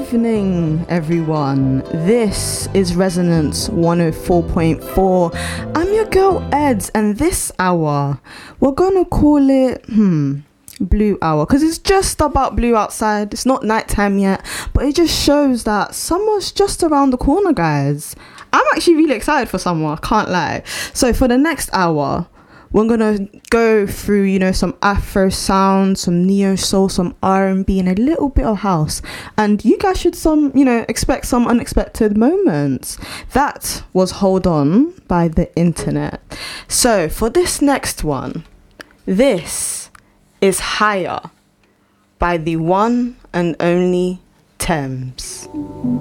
evening, everyone. This is Resonance 104.4. I'm your girl Eds, and this hour, we're gonna call it, Blue Hour, because it's just about blue outside. It's not nighttime yet, but it just shows that summer's just around the corner, guys. I'm actually really excited for summer, I can't lie. So for the next hour, we're gonna go through, some Afro sound, some neo soul, some R&B, and a little bit of house. And you guys should expect some unexpected moments. That was Hold On by The Internet. So for this next one, this is Higher by the one and only Thames.